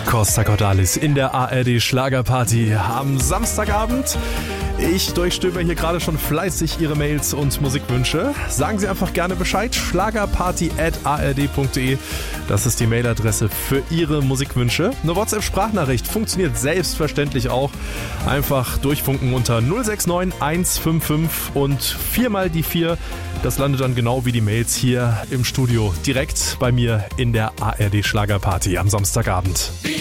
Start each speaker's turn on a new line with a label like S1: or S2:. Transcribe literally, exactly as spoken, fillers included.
S1: Costa Cordalis in der A R D Schlagerparty am Samstagabend. Ich durchstöber hier gerade schon fleißig Ihre Mails und Musikwünsche. Sagen Sie einfach gerne Bescheid. schlagerparty at a r d punkt d e. Das ist die Mailadresse für Ihre Musikwünsche. Eine WhatsApp-Sprachnachricht funktioniert selbstverständlich auch. Einfach durchfunken unter null sechs neun eins fünf fünf und viermal die vier. Das landet dann genau wie die Mails hier im Studio direkt bei mir in der A R D Schlagerparty am Samstagabend.